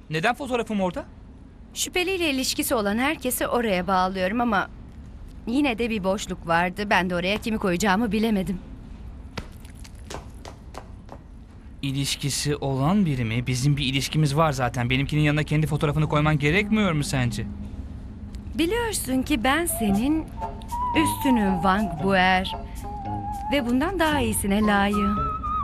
Neden fotoğrafım orada? Şüpheliyle ilişkisi olan herkesi oraya bağlıyorum ama yine de bir boşluk vardı. Ben de oraya kimi koyacağımı bilemedim. İlişkisi olan biri mi? Bizim bir ilişkimiz var zaten. Benimkinin yanına kendi fotoğrafını koyman gerekmiyor mu sence? Biliyorsun ki ben senin üstünüm Wang Buer ve bundan daha iyisine layığım.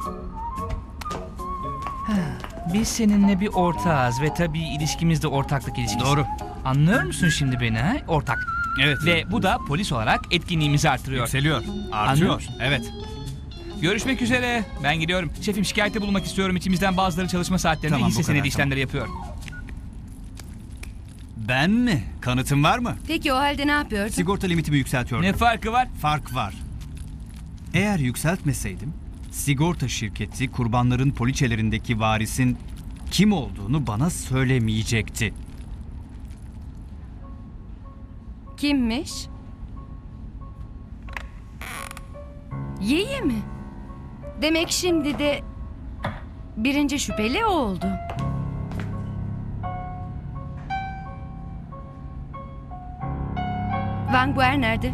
Biz seninle bir ortağız ve tabii ilişkimiz de ortaklık ilişkisi. Doğru. Anlıyor musun şimdi beni ha? Ortak. Evet. Ve bu da polis olarak etkinliğimizi artırıyor. Yükseliyor. Anlıyor Artıyor. musun? Evet. Görüşmek üzere. Ben gidiyorum. Şefim şikayette bulunmak istiyorum. İçimizden bazıları çalışma saatlerinde Tamam, hisse bu kadar, senedi işlemleri yapıyor. Ben mi? Kanıtın var mı? Peki o halde ne yapıyordun? Sigorta limitimi yükseltiyordum. Ne farkı var? Fark var. Eğer yükseltmeseydim, sigorta şirketi kurbanların poliçelerindeki varisin kim olduğunu bana söylemeyecekti. Kimmiş? Yiyi mi? Demek şimdi de birinci şüpheli o oldu. Wang Buer nerede?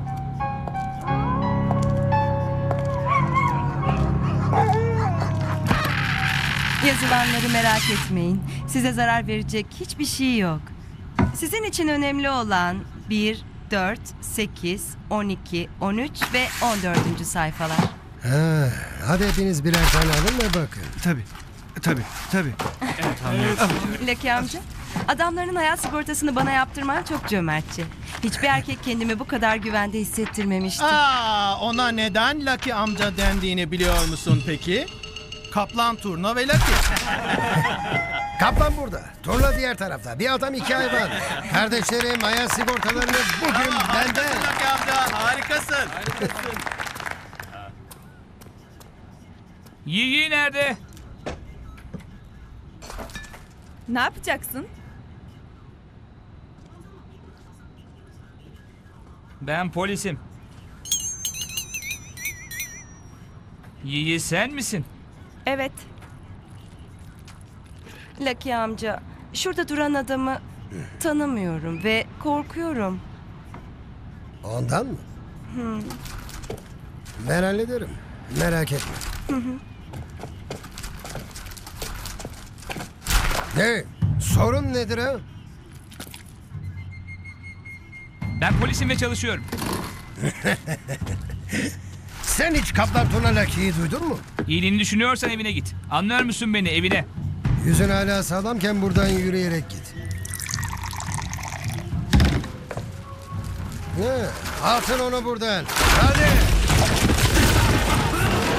Yazılanları merak etmeyin. Size zarar verecek hiçbir şey yok. Sizin için önemli olan 1, 4, 8, 12, 13 ve 14. sayfalar. Ha, hadi hepiniz birer tane alın ve bakın. Tabii. Evet, anlıyorum. Lucky amca, adamların hayat sigortasını bana yaptırman çok cömertçe. Hiçbir erkek kendimi bu kadar güvende hissettirmemişti. Ona neden Lucky amca dendiğini biliyor musun peki? Kaplan, Turna ve Lucky. Kaplan burada. Turla diğer tarafta. Bir adam iki hayvan. Kardeşlerim hayat sigortalarını bugün benden. Lucky amca harikasın. Yiyi nerede? Ne yapacaksın? Ben polisim. Yiyi sen misin? Evet. Lucky amca, şurada duran adamı tanımıyorum ve korkuyorum. Ondan mı? Ben hallederim. Merak etme. Ne? Sorun nedir ha? Ben polisim ve çalışıyorum. Sen hiç Kaplan Turna Lucky'yi duydun mu? İyiliğini düşünüyorsan evine git. Anlıyor musun beni? Evine. Yüzün hala sağlamken buradan yürüyerek git. Ne? Atın onu buradan. Hadi.